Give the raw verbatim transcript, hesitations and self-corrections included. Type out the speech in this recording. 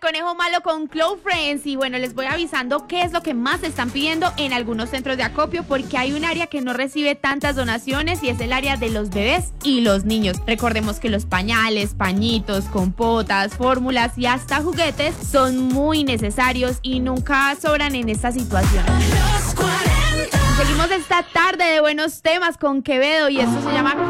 Conejo Malo con Close Friends. Y bueno, les voy avisando qué es lo que más están pidiendo en algunos centros de acopio, porque hay un área que no recibe tantas donaciones y es el área de los bebés y los niños. Recordemos que los pañales, pañitos, compotas, fórmulas y hasta juguetes son muy necesarios y nunca sobran en esta situación. Seguimos esta tarde de buenos temas con Quevedo y esto se llama